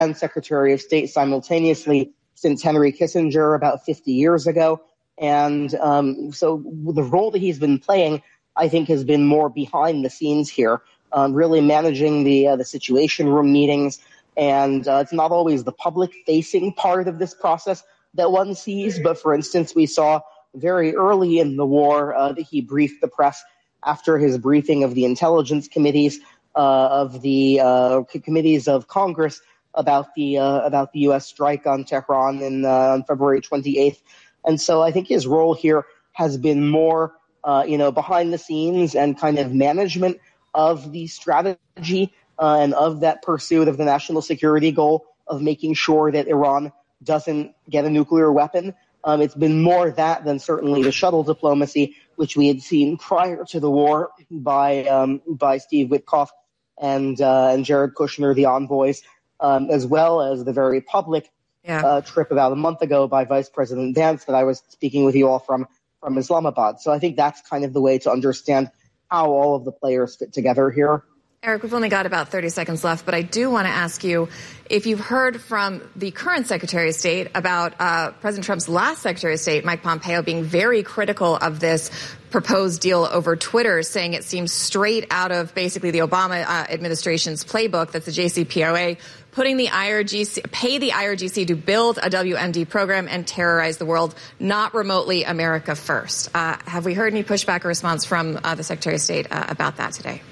Secretary of State simultaneously since Henry Kissinger about 50 years ago. And so the role that he's been playing, I think, has been more behind the scenes here, really managing the Situation Room meetings. And it's not always the public-facing part of this process that one sees. But, for instance, we saw very early in the war that he briefed the press after his briefing of the intelligence committees of the committees of Congress about the U.S. strike on Tehran on February 28th. And so I think his role here has been more, behind the scenes and kind of management of the strategy and of that pursuit of the national security goal of making sure that Iran doesn't get a nuclear weapon. It's been more that than certainly the shuttle diplomacy, which we had seen prior to the war by Steve Witkoff and Jared Kushner, the envoys, as well as the very public trip about a month ago by Vice President Vance that I was speaking with you all from Islamabad. So I think that's kind of the way to understand how all of the players fit together here. Eric, we've only got about 30 seconds left, but I do want to ask you if you've heard from the current Secretary of State about President Trump's last Secretary of State, Mike Pompeo, being very critical of this proposed deal over Twitter, saying it seems straight out of basically the Obama administration's playbook. That's the JCPOA, pay the IRGC to build a WMD program and terrorize the world, not remotely America first. Have we heard any pushback or response from the Secretary of State about that today?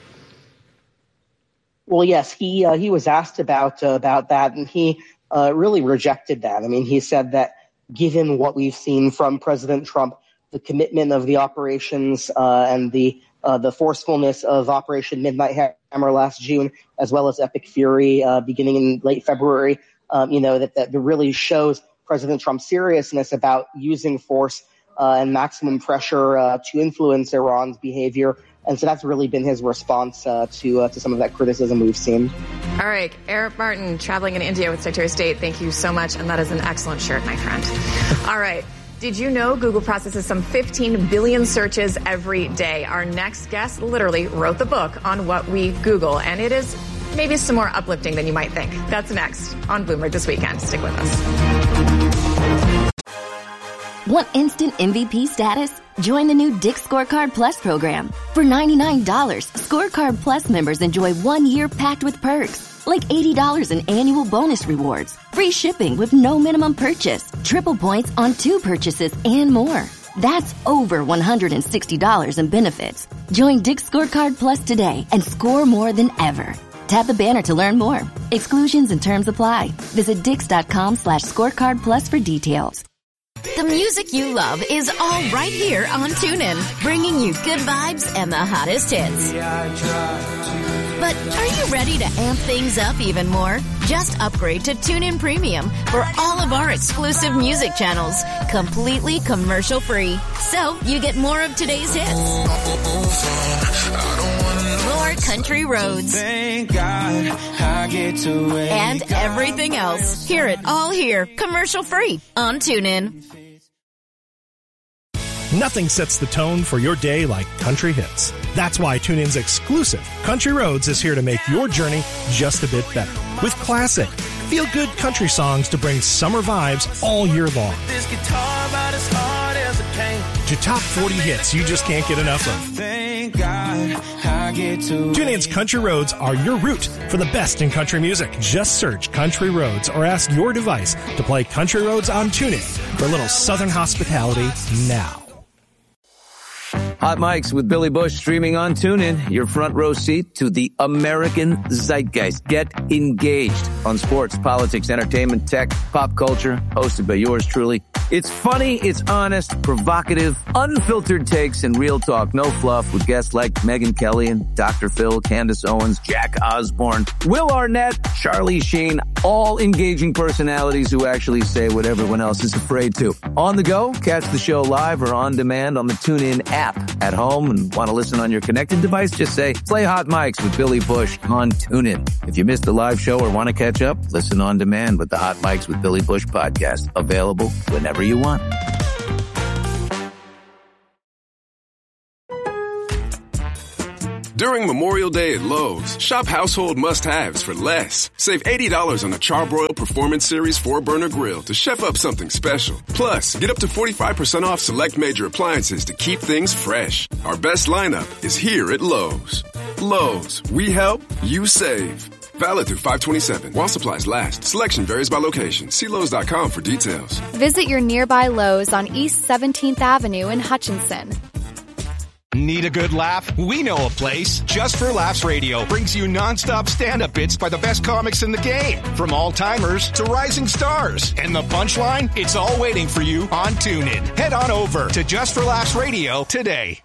Well, yes, he was asked about that, and he really rejected that. I mean, he said that given what we've seen from President Trump, the commitment of the operations and the forcefulness of Operation Midnight Hammer last June, as well as Epic Fury beginning in late February, that really shows President Trump's seriousness about using force and maximum pressure to influence Iran's behavior. And so that's really been his response to some of that criticism we've seen. All right. Eric Martin, traveling in India with Secretary of State. Thank you so much. And that is an excellent shirt, my friend. All right. Did you know Google processes some 15 billion searches every day? Our next guest literally wrote the book on what we Google, and it is maybe some more uplifting than you might think. That's next on Bloomberg This Weekend. Stick with us. Want instant MVP status? Join the new Dick's Scorecard Plus program. For $99, Scorecard Plus members enjoy 1 year packed with perks, like $80 in annual bonus rewards, free shipping with no minimum purchase, triple points on 2 purchases, and more. That's over $160 in benefits. Join Dick's Scorecard Plus today and score more than ever. Tap the banner to learn more. Exclusions and terms apply. Visit Dix.com/scorecard plus for details. The music you love is all right here on TuneIn, bringing you good vibes and the hottest hits. But are you ready to amp things up even more? Just upgrade to TuneIn Premium for all of our exclusive music channels, completely commercial-free. So you get more of today's hits, more country roads, and everything else. Hear it all here, commercial-free on TuneIn. Nothing sets the tone for your day like country hits. That's why TuneIn's exclusive Country Roads is here to make your journey just a bit better. With classic, feel-good country songs to bring summer vibes all year long. To top 40 hits you just can't get enough of. TuneIn's Country Roads are your route for the best in country music. Just search Country Roads or ask your device to play Country Roads on TuneIn for a little southern hospitality now. Hot Mics with Billy Bush streaming on TuneIn. Your front row seat to the American zeitgeist. Get engaged on sports, politics, entertainment, tech, pop culture. Hosted by yours truly. It's funny, it's honest, provocative, unfiltered takes, and real talk. No fluff with guests like Megyn Kelly and Dr. Phil, Candace Owens, Jack Osborne, Will Arnett, Charlie Sheen. All engaging personalities who actually say what everyone else is afraid to. On the go, catch the show live or on demand on the TuneIn app. At home and want to listen on your connected device, just say, play Hot Mics with Billy Bush on TuneIn. If you missed the live show or want to catch up, listen on demand with the Hot Mics with Billy Bush podcast. Available whenever you want. During Memorial Day at Lowe's, shop household must-haves for less. Save $80 on the Charbroil Performance Series 4-burner grill to chef up something special. Plus, get up to 45% off select major appliances to keep things fresh. Our best lineup is here at Lowe's. Lowe's, we help, you save. Valid through 5/27. While supplies last. Selection varies by location. See Lowe's.com for details. Visit your nearby Lowe's on East 17th Avenue in Hutchinson. Need a good laugh? We know a place. Just for Laughs Radio brings you nonstop stand-up bits by the best comics in the game. From all-timers to rising stars. And the punchline? It's all waiting for you on TuneIn. Head on over to Just for Laughs Radio today.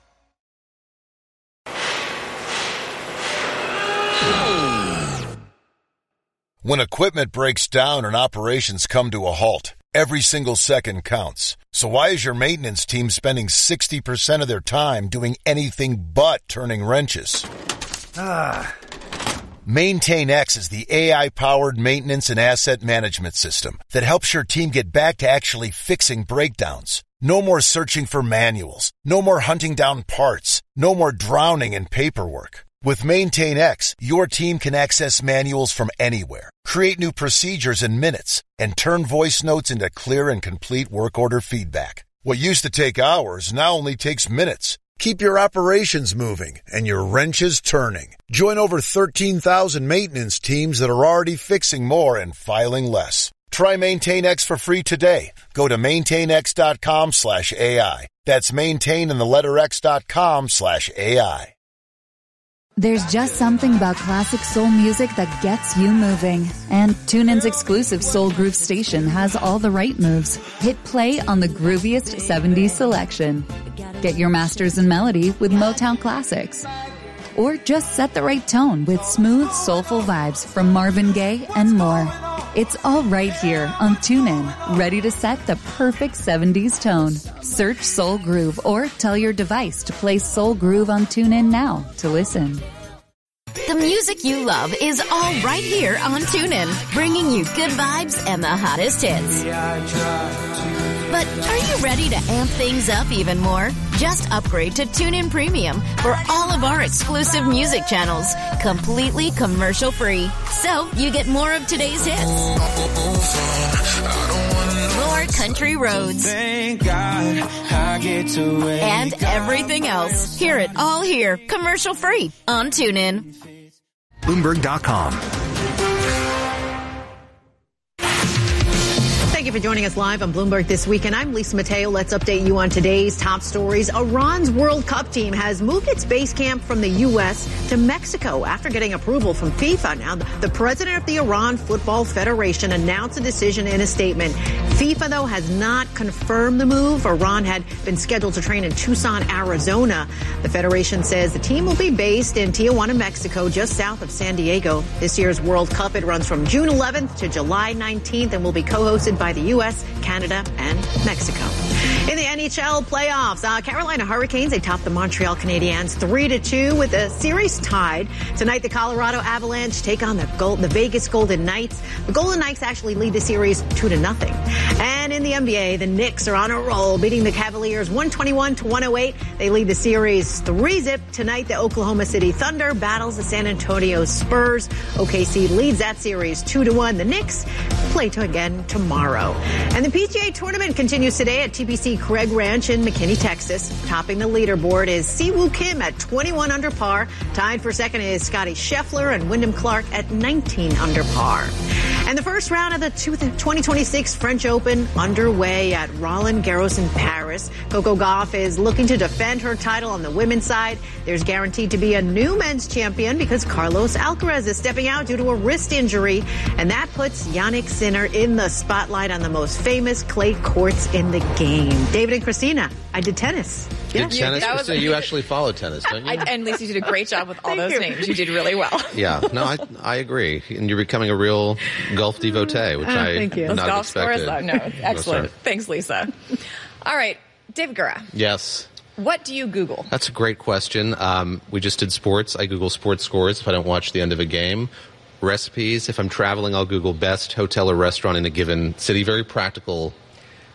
When equipment breaks down and operations come to a halt, every single second counts. So why is your maintenance team spending 60% of their time doing anything but turning wrenches? MaintainX is the AI-powered maintenance and asset management system that helps your team get back to actually fixing breakdowns. No more searching for manuals. No more hunting down parts. No more drowning in paperwork. With MaintainX, your team can access manuals from anywhere, create new procedures in minutes, and turn voice notes into clear and complete work order feedback. What used to take hours now only takes minutes. Keep your operations moving and your wrenches turning. Join over 13,000 maintenance teams that are already fixing more and filing less. Try MaintainX for free today. Go to maintainx.com/AI. That's maintain and the letter x.com/AI. There's just something about classic soul music that gets you moving. And TuneIn's exclusive Soul Groove station has all the right moves. Hit play on the grooviest 70s selection. Get your masters in melody with Motown classics. Or just set the right tone with smooth, soulful vibes from Marvin Gaye and more. It's all right here on TuneIn, ready to set the perfect 70s tone. Search Soul Groove or tell your device to play Soul Groove on TuneIn now to listen. The music you love is all right here on TuneIn, bringing you good vibes and the hottest hits. But are you ready to amp things up even more? Just upgrade to TuneIn Premium for all of our exclusive music channels, completely commercial-free. So you get more of today's hits, more country roads, and everything else. Hear it all here, commercial-free on TuneIn. Bloomberg.com. Thank you for joining us live on Bloomberg This Week, and I'm Lisa Mateo. Let's update you on today's top stories. Iran's World Cup team has moved its base camp from the U.S. to Mexico after getting approval from FIFA. Now, the president of the Iran Football Federation announced the decision in a statement. FIFA, though, has not confirmed the move. Iran had been scheduled to train in Tucson, Arizona. The federation says the team will be based in Tijuana, Mexico, just south of San Diego. This year's World Cup, it runs from June 11th to July 19th and will be co-hosted by the U.S., Canada, and Mexico. In the NHL playoffs, Carolina Hurricanes, they topped the Montreal Canadiens 3-2 with the series tied. Tonight, the Colorado Avalanche take on the Vegas Golden Knights. The Golden Knights actually lead the series 2-0. And in the NBA, the Knicks are on a roll, beating the Cavaliers 121-108. They lead the series 3-0. Tonight, the Oklahoma City Thunder battles the San Antonio Spurs. OKC leads that series 2-1. The Knicks play again tomorrow. And the PGA Tournament continues today at TPC Craig Ranch in McKinney, Texas. Topping the leaderboard is Siwoo Kim at 21 under par. Tied for second is Scotty Scheffler and Wyndham Clark at 19 under par. And the first round of the 2026 French Open underway at Roland Garros in Paris. Coco Gauff is looking to defend her title on the women's side. There's guaranteed to be a new men's champion because Carlos Alcaraz is stepping out due to a wrist injury. And that puts Jannik Sinner in the spotlight on the most famous clay courts in the game. David and Christina, I did tennis. Did tennis? So you actually follow tennis, don't you? And Lisa, you did a great job with all those names. You did really well. Yeah, no, I agree. And you're becoming a real golf devotee, which I not golf expected. Scores, no, excellent. Thanks, Lisa. All right, David Gura. Yes. What do you Google? That's a great question. We just did sports. I Google sports scores if I don't watch the end of a game. Recipes. If I'm traveling, I'll Google best hotel or restaurant in a given city. Very practical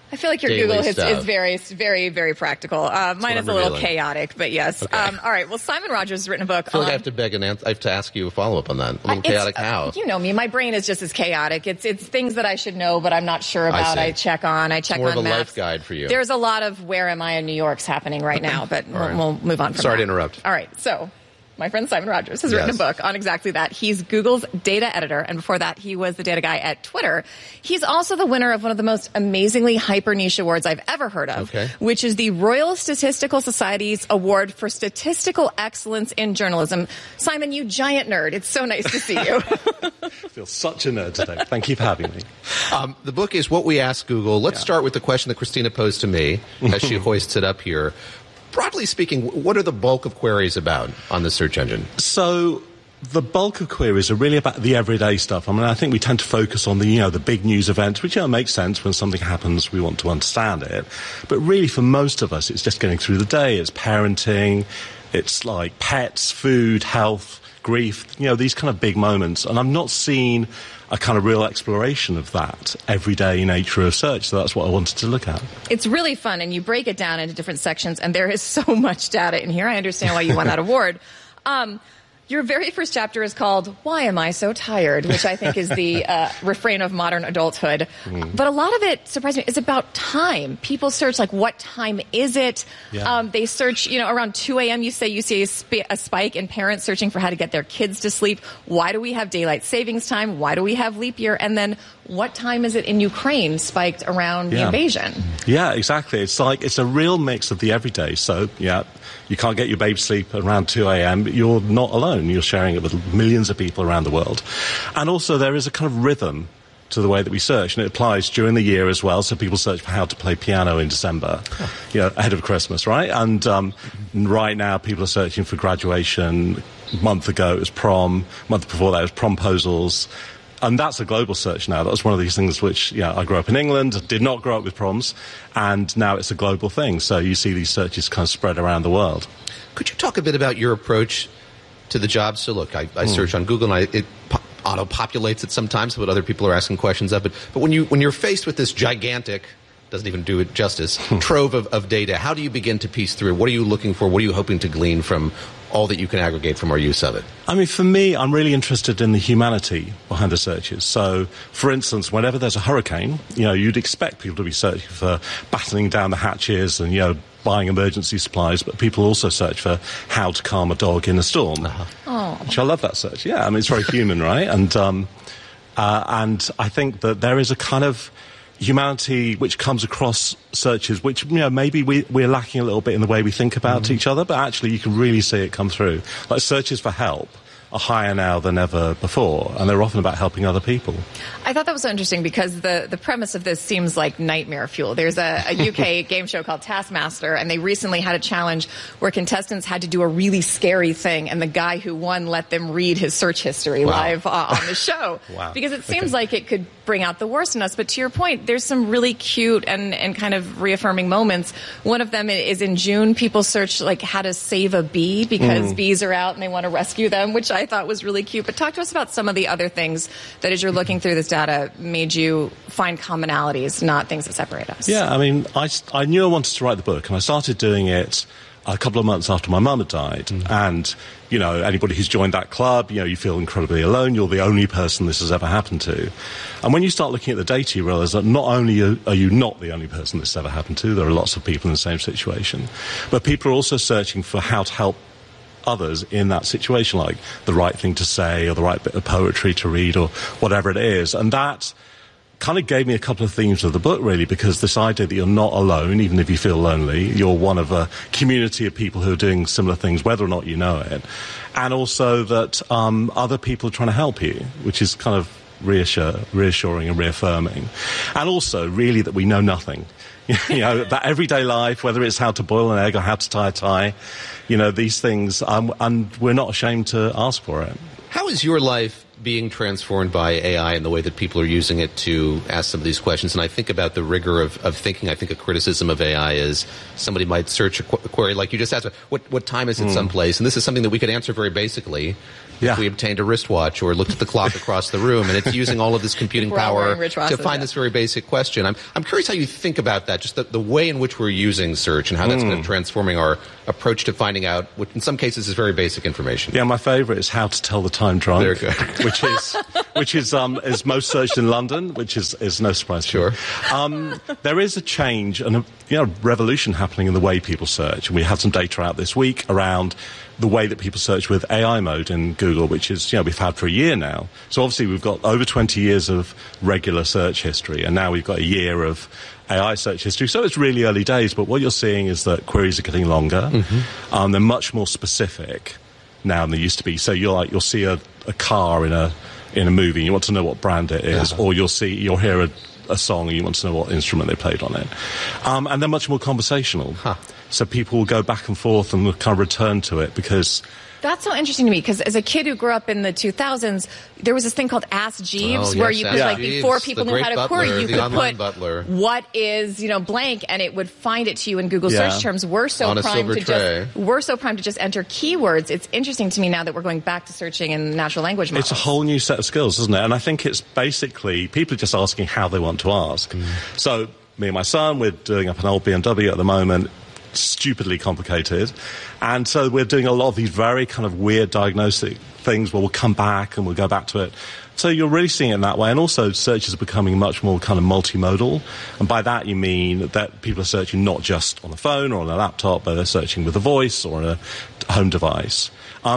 I feel like your daily Google stuff. is very, very, very practical. Mine is a little chaotic, but yes. Okay. All right. Well, Simon Rogers has written a book. I feel like I have to beg and I have to ask you a follow-up on that. A little chaotic how? You know me. My brain is just as chaotic. It's things that I should know, but I'm not sure about. I check on more on of a maps. life guide for you. There's a lot of where am I in New York's happening right now, but right. we'll move on from Sorry that. to interrupt. All right. So my friend Simon Rogers has written a book on exactly that. He's Google's data editor, and before that, he was the data guy at Twitter. He's also the winner of one of the most amazingly hyper-niche awards I've ever heard of, which is the Royal Statistical Society's Award for Statistical Excellence in Journalism. Simon, you giant nerd. It's so nice to see you. I feel such a nerd today. Thank you for having me. The book is What We Asked Google. Let's start with the question that Christina posed to me as she hoists it up here. Broadly speaking, what are the bulk of queries about on the search engine? So the bulk of queries are really about the everyday stuff. I mean, I think we tend to focus on the big news events, which makes sense. When something happens, we want to understand it. But really, for most of us, it's just getting through the day. It's parenting. It's like pets, food, health, grief, these kind of big moments. And I've not seen a kind of real exploration of that everyday nature of search. So that's what I wanted to look at. It's really fun, and you break it down into different sections, and there is so much data in here. I understand why you won that award. Your very first chapter is called Why Am I So Tired?, which I think is the refrain of modern adulthood. But a lot of it, surprised me, is about time. People search, what time is it? Yeah. They search, around 2 a.m. you see a spike in parents searching for how to get their kids to sleep. Why do we have daylight savings time? Why do we have leap year? And then what time is it in Ukraine spiked around the invasion? Yeah, exactly. It's a real mix of the everyday. So, you can't get your babe to sleep around 2 a.m., but you're not alone. You're sharing it with millions of people around the world. And also there is a kind of rhythm to the way that we search, and it applies during the year as well. So people search for how to play piano in December, ahead of Christmas, right? And right now people are searching for graduation. A month ago it was prom. A month before that it was promposals. And that's a global search now. That was one of these things which, I grew up in England, did not grow up with proms, and now it's a global thing. So you see these searches kind of spread around the world. Could you talk a bit about your approach to the job? So look, I search on Google, and it auto-populates it sometimes, what other people are asking questions of. But when you're faced with this gigantic, doesn't even do it justice, trove of data, how do you begin to piece through? What are you looking for? What are you hoping to glean from all that you can aggregate from our use of it? I mean, for me, I'm really interested in the humanity behind the searches. So, for instance, whenever there's a hurricane, you'd expect people to be searching for battening down the hatches and, buying emergency supplies, but people also search for how to calm a dog in a storm. Which I love that search. Yeah, I mean, it's very human, right? And I think that there is a kind of humanity which comes across searches, which, maybe we're lacking a little bit in the way we think about each other, but actually you can really see it come through. Like searches for help are higher now than ever before, and they're often about helping other people. I thought that was so interesting because the premise of this seems like nightmare fuel. There's a UK game show called Taskmaster, and they recently had a challenge where contestants had to do a really scary thing, and the guy who won let them read his search history live on the show. Because it seems like it could bring out the worst in us. But to your point, there's some really cute and kind of reaffirming moments. One of them is in June, people search how to save a bee because bees are out and they want to rescue them, which I thought was really cute. But talk to us about some of the other things that, as you're looking through this data, made you find commonalities, not things that separate us. Yeah, I mean, I knew I wanted to write the book, and I started doing it a couple of months after my mum had died. And, anybody who's joined that club, you feel incredibly alone. You're the only person this has ever happened to. And when you start looking at the data, you realize that not only are you not the only person this has ever happened to, there are lots of people in the same situation, but people are also searching for how to help others in that situation, like the right thing to say or the right bit of poetry to read or whatever it is. And that kind of gave me a couple of themes of the book, really, because this idea that you're not alone, even if you feel lonely, you're one of a community of people who are doing similar things, whether or not you know it, and also that other people are trying to help you, which is kind of reassuring and reaffirming. And also, really, that we know nothing. That everyday life, whether it's how to boil an egg or how to tie a tie, these things, and we're not ashamed to ask for it. How is your life being transformed by AI and the way that people are using it to ask some of these questions? And I think about the rigor of thinking. I think a criticism of AI is somebody might search a query like you just asked, what time is it someplace? And this is something that we could answer very basically if we obtained a wristwatch or looked at the clock across the room, and it's using all of this computing power to find this very basic question. I'm curious how you think about that, just the way in which we're using search and how that's kind of transforming our approach to finding out what in some cases is very basic information. Yeah, my favourite is How to Tell the Time Drunk. Very good. which is most searched in London, which is no surprise to me. There is a change and a revolution happening in the way people search. And we had some data out this week around the way that people search with AI mode in Google, which is, we've had for a year now. So obviously we've got over 20 years of regular search history, and now we've got a year of AI search history. So it's really early days, but what you're seeing is that queries are getting longer. They're much more specific now than they used to be. So you'll see a car in a movie, you want to know what brand it is, or you'll hear a song and you want to know what instrument they played on it. And they're much more conversational. So people will go back and forth and kind of return to it because... That's so interesting to me, because as a kid who grew up in the 2000s, there was this thing called Ask Jeeves, where you could, before people knew how to query, you could put what is, blank, and it would find it to you in Google search terms. We're so primed to just enter keywords. It's interesting to me now that we're going back to searching in natural language models. It's a whole new set of skills, isn't it? And I think it's basically people are just asking how they want to ask. So me and my son, we're doing up an old BMW at the moment. Stupidly complicated, and so we're doing a lot of these very kind of weird diagnostic things where we'll come back and we'll go back to it. So you're really seeing it in that way, and also searches are becoming much more kind of multimodal, and by that you mean that people are searching not just on a phone or on a laptop, but they're searching with a voice or a home device.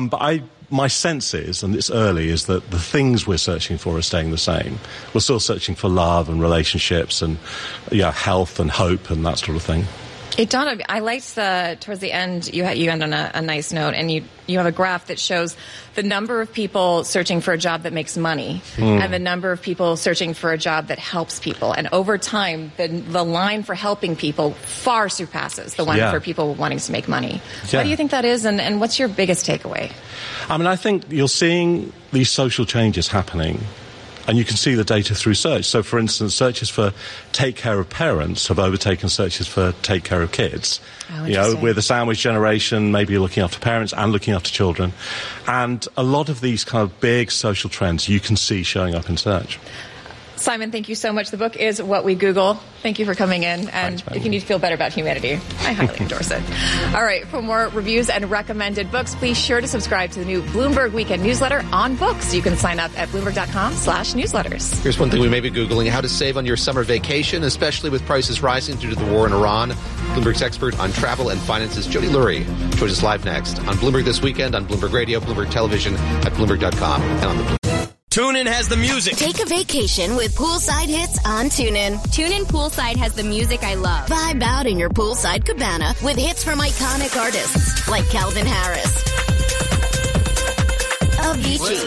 My sense is, and it's early, is that the things we're searching for are staying the same. We're still searching for love and relationships and health and hope and that sort of thing. It dawned on me. I liked towards the end, you end on a nice note, and you have a graph that shows the number of people searching for a job that makes money and the number of people searching for a job that helps people. And over time, the line for helping people far surpasses the one for people wanting to make money. Why do you think that is, and what's your biggest takeaway? I think you're seeing these social changes happening. And you can see the data through search. So, for instance, searches for take care of parents have overtaken searches for take care of kids. We're the sandwich generation, maybe looking after parents and looking after children. And a lot of these kind of big social trends you can see showing up in search. Simon, thank you so much. The book is What We Google. Thank you for coming in. And Thanks, if you need to feel better about humanity, I highly endorse it. All right, for more reviews and recommended books, please sure to subscribe to the new Bloomberg Weekend newsletter on books. You can sign up at Bloomberg.com/newsletters. Here's one thing we may be Googling: how to save on your summer vacation, especially with prices rising due to the war in Iran. Bloomberg's expert on travel and finances, Jody Lurie, joins us live next on Bloomberg This Weekend, on Bloomberg Radio, Bloomberg Television, at Bloomberg.com, and on the Bloomberg. TuneIn has the music. Take a vacation with poolside hits on TuneIn. TuneIn Poolside has the music I love. Vibe out in your poolside cabana with hits from iconic artists like Calvin Harris, Avicii,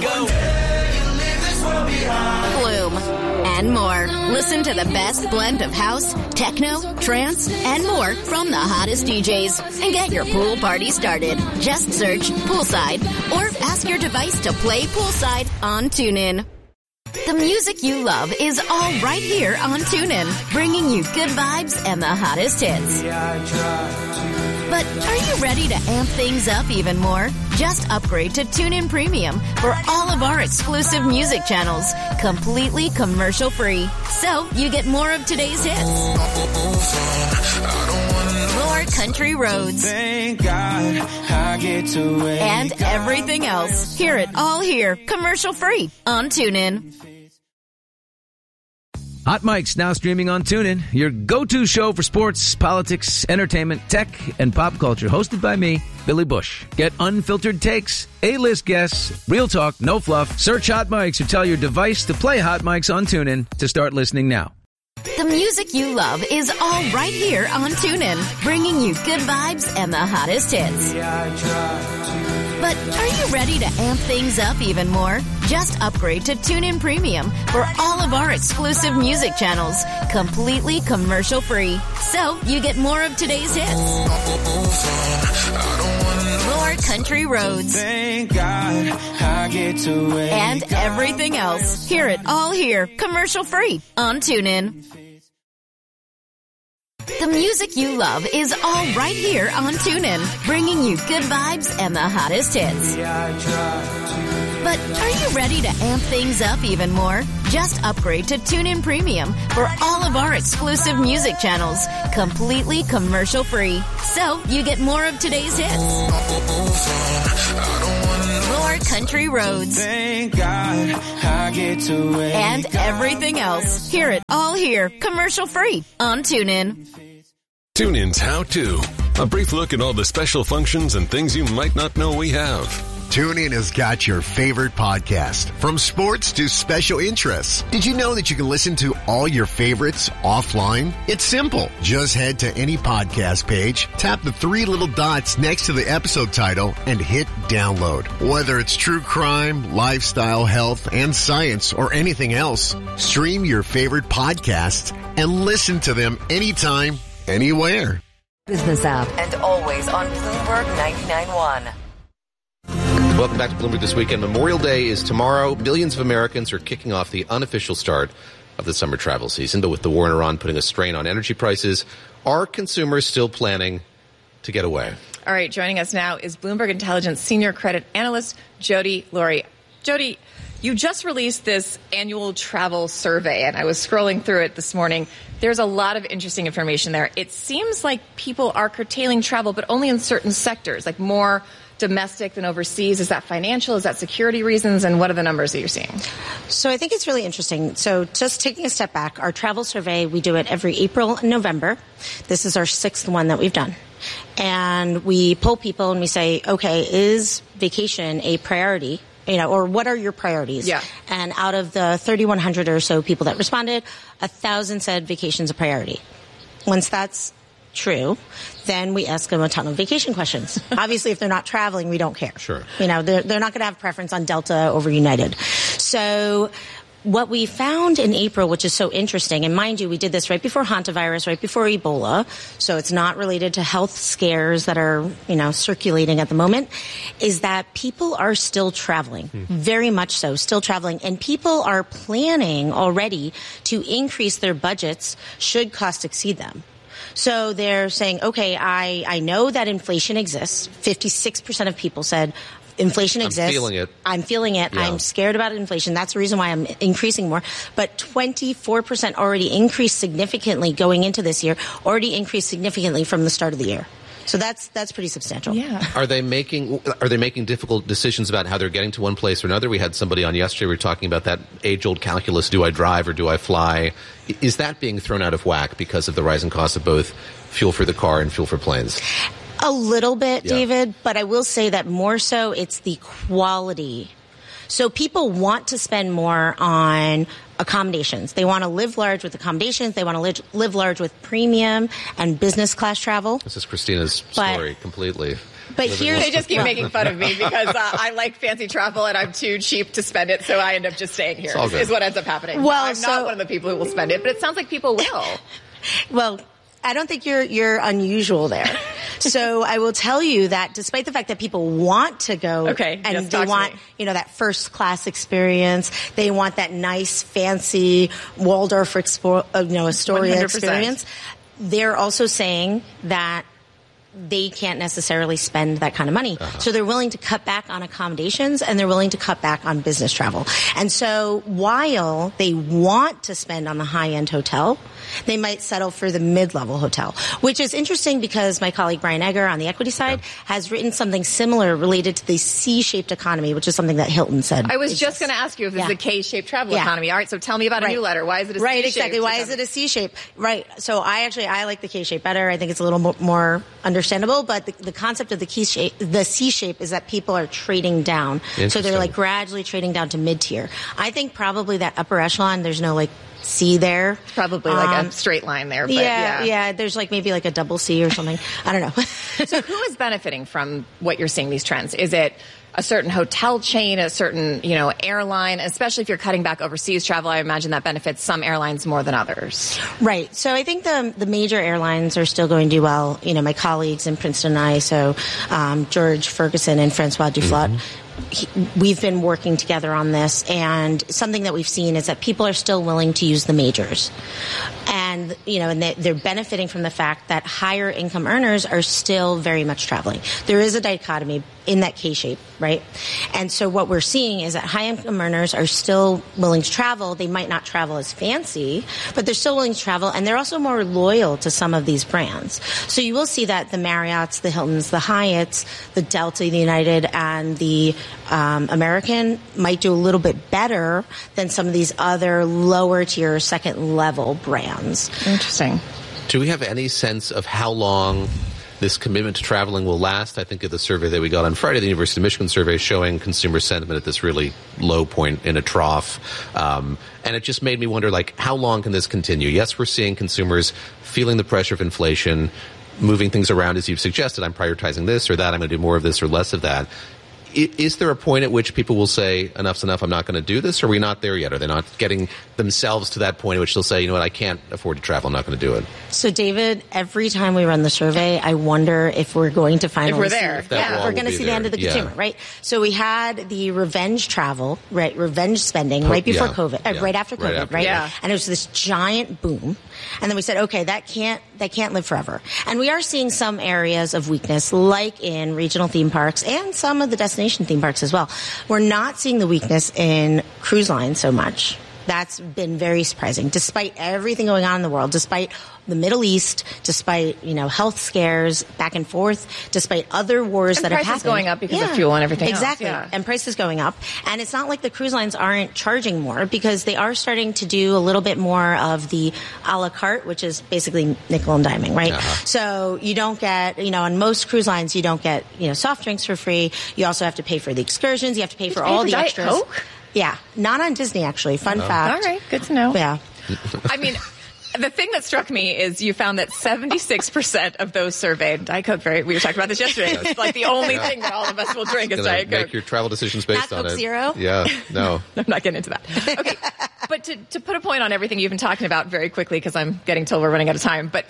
Flume, and more. Listen to the best blend of house, techno, trance, and more from the hottest DJs. And get your pool party started. Just search Poolside or ask your device to play Poolside on TuneIn. The music you love is all right here on TuneIn, bringing you good vibes and the hottest hits. But are you ready to amp things up even more? Just upgrade to TuneIn Premium for all of our exclusive music channels, completely commercial-free. So you get more of today's hits, more country roads, and everything else. Hear it all here, commercial-free on TuneIn. Hot Mic's now streaming on TuneIn, your go-to show for sports, politics, entertainment, tech, and pop culture. Hosted by me, Billy Bush. Get unfiltered takes, A-list guests, real talk, no fluff. Search Hot Mics or tell your device to play Hot Mics on TuneIn to start listening now. The music you love is all right here on TuneIn, bringing you good vibes and the hottest hits. But are you ready to amp things up even more? Just upgrade to TuneIn Premium for all of our exclusive music channels, completely commercial-free. So you get more of today's hits, more country roads, and everything else. Hear it all here, commercial-free on TuneIn. The music you love is all right here on TuneIn, bringing you good vibes and the hottest hits. But are you ready to amp things up even more? Just upgrade to TuneIn Premium for all of our exclusive music channels, completely commercial-free. So you get more of today's hits, more country roads, and everything else. Hear it all here, commercial-free on TuneIn. TuneIn's How To. A brief look at all the special functions and things you might not know we have. TuneIn has got your favorite podcast, from sports to special interests. Did you know that you can listen to all your favorites offline? It's simple. Just head to any podcast page, tap the 3 little dots next to the episode title, and hit download. Whether it's true crime, lifestyle, health, and science, or anything else, stream your favorite podcasts and listen to them anytime, anywhere. Business app and always on Bloomberg 99.1. Welcome back to Bloomberg This Weekend. Memorial Day is tomorrow. Millions of Americans are kicking off the unofficial start of the summer travel season. But with the war in Iran putting a strain on energy prices, are consumers still planning to get away? All right, joining us now is Bloomberg Intelligence Senior Credit Analyst Jody Laurie. Jody, you just released this annual travel survey, and I was scrolling through it this morning. There's a lot of interesting information there. It seems like people are curtailing travel, but only in certain sectors, like more domestic than overseas. Is that financial? Is that security reasons? And what are the numbers that you're seeing? So I think it's really interesting. So just taking a step back, our travel survey, we do it every April and November. This is our 6th one that we've done. And we poll people and we say, okay, is vacation a priority? You know, or what are your priorities? Yeah. And out of the 3,100 or so people that responded, 1,000 said vacation's a priority. Once that's true, then we ask them a ton of vacation questions. Obviously, if they're not traveling, we don't care. Sure. You know, they're not going to have preference on Delta over United. So what we found in April, which is so interesting, and mind you, we did this right before hantavirus, right before Ebola, so it's not related to health scares that are, you know, circulating at the moment, is that people are still traveling, very much so, still traveling, and people are planning already to increase their budgets should costs exceed them. So they're saying, okay, I know that inflation exists. 56% of people said inflation exists. I'm feeling it. Yeah. I'm scared about inflation. That's the reason why I'm increasing more. But 24% already increased significantly going into this year, already increased significantly from the start of the year. So that's pretty substantial. Yeah. Are they making difficult decisions about how they're getting to one place or another? We had somebody on yesterday. We were talking about that age-old calculus: do I drive or do I fly? Is that being thrown out of whack because of the rising cost of both fuel for the car and fuel for planes? A little bit, David, but I will say that more so it's the quality. So people want to spend more on accommodations. They want to live large with accommodations. They want to live large with premium and business class travel. This is Christina's story completely. But here they just keep making fun of me because I like fancy travel and I'm too cheap to spend it, so I end up just staying here. Is what ends up happening. Well, I'm not one of the people who will spend it, but it sounds like people will. Well, I don't think you're unusual there. So I will tell you that despite the fact that people want to go and they want, you know, that first class experience, they want that nice, fancy Waldorf Astoria 100%. Experience, they're also saying that they can't necessarily spend that kind of money. So they're willing to cut back on accommodations and they're willing to cut back on business travel. And so while they want to spend on the high-end hotel, they might settle for the mid-level hotel, which is interesting because my colleague Brian Egger on the equity side has written something similar related to the C-shaped economy, which is something that Hilton said. I was just going to ask you if it's a K-shaped travel economy. All right, so tell me about a new letter. Why is it a C-shape? Right, exactly. Why is it a C-shape? Right. So I like the K-shape better. I think it's a little more understandable, but the concept of the C-shape is that people are trading down. So they're like gradually trading down to mid-tier. I think probably that upper echelon, there's no like C there. Probably like a straight line there. But yeah. There's like maybe like a double C or something. I don't know. So who is benefiting from what you're seeing, these trends? Is it a certain hotel chain, a certain, airline, especially if you're cutting back overseas travel? I imagine that benefits some airlines more than others. Right. So I think the major airlines are still going to do well. My colleagues in Princeton and I, so George Ferguson and Francois Duflot, we've been working together on this, and something that we've seen is that people are still willing to use the majors. And, and they're benefiting from the fact that higher income earners are still very much traveling. There is a dichotomy in that K-shape right? And so what we're seeing is that high-income earners are still willing to travel. They might not travel as fancy, but they're still willing to travel, and they're also more loyal to some of these brands. So you will see that the Marriotts, the Hiltons, the Hyatts, the Delta, the United, and the American might do a little bit better than some of these other lower-tier, second-level brands. Interesting. Do we have any sense of how long this commitment to traveling will last? I think of the survey that we got on Friday, the University of Michigan survey, showing consumer sentiment at this really low point in a trough. And it just made me wonder, like, how long can this continue? Yes, we're seeing consumers feeling the pressure of inflation, moving things around as you've suggested. I'm prioritizing this or that. I'm going to do more of this or less of that. Is there a point at which people will say, enough's enough, I'm not going to do this? Or are we not there yet? Are they not getting themselves to that point at which they'll say, you know what, I can't afford to travel, I'm not going to do it? So, David, every time we run the survey, I wonder if we're going to finally if we're there. If we're going to see the end of the consumer, right? So we had the revenge travel, right? Revenge spending right before COVID, right after COVID, right? Yeah. And it was this giant boom. And then we said, okay, that can't live forever. And we are seeing some areas of weakness, like in regional theme parks and some of the destination theme parks as well. We're not seeing the weakness in cruise lines so much. That's been very surprising, despite everything going on in the world, despite the Middle East, despite, health scares back and forth, despite other wars that have happened. And prices going up because of fuel and everything exactly. else. And prices going up. And it's not like the cruise lines aren't charging more, because they are starting to do a little bit more of the a la carte, which is basically nickel and diming, right? Uh-huh. So you don't get, on most cruise lines, you don't get, soft drinks for free. You also have to pay for the excursions. You have to pay for all the extras. Diet Coke? Yeah. Not on Disney, actually. Fun fact. All right. Good to know. Yeah. I mean, the thing that struck me is you found that 76% of those surveyed, Diet Coke, we were talking about this yesterday. It's like the only thing that all of us will drink is Diet Coke. Make your travel decisions based not on Coke it. Zero? Yeah, no. I'm not getting into that. Okay, but to put a point on everything you've been talking about very quickly, because I'm getting told we're running out of time, but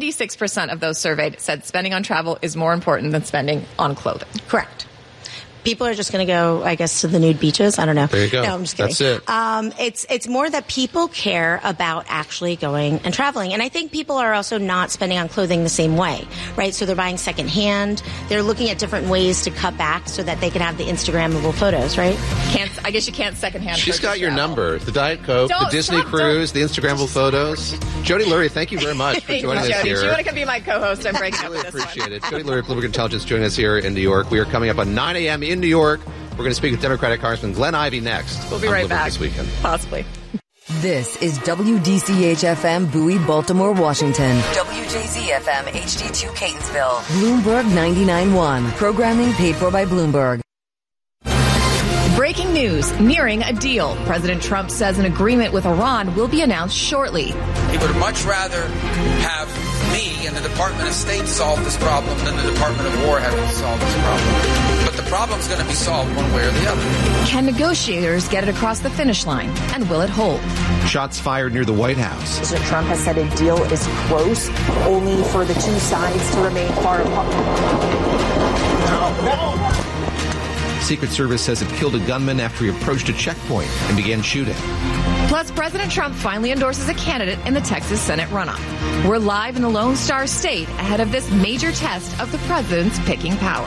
76% of those surveyed said spending on travel is more important than spending on clothing. Correct. People are just going to go, I guess, to the nude beaches. I don't know. There you go. No, I'm just kidding. That's it. It's more that people care about actually going and traveling. And I think people are also not spending on clothing the same way, right? So they're buying secondhand. They're looking at different ways to cut back so that they can have the Instagrammable photos, right? I guess you can't secondhand. She's got your number. The Diet Coke, the Disney cruise, the Instagrammable photos. Jody Lurie, thank you very much for joining us here. If you want to come be my co-host, I'm breaking up with this appreciate it. Jody Lurie of Bloomberg Intelligence joining us here in New York. We are coming up on 9 a.m. in New York. We're going to speak with Democratic Congressman Glenn Ivey next. We'll be right back this weekend. Possibly. This is WDCH-FM Bowie, Baltimore, Washington. WJZ-FM HD2 Catonsville. Bloomberg 99.1. Programming paid for by Bloomberg. Breaking news, nearing a deal. President Trump says an agreement with Iran will be announced shortly. He would much rather have me and the Department of State solve this problem than the Department of War having to solve this problem. But the problem's going to be solved one way or the other. Can negotiators get it across the finish line? And will it hold? Shots fired near the White House. President Trump has said a deal is close, only for the two sides to remain far apart. Secret Service says it killed a gunman after he approached a checkpoint and began shooting. Plus, President Trump finally endorses a candidate in the Texas Senate runoff. We're live in the Lone Star State ahead of this major test of the president's picking power.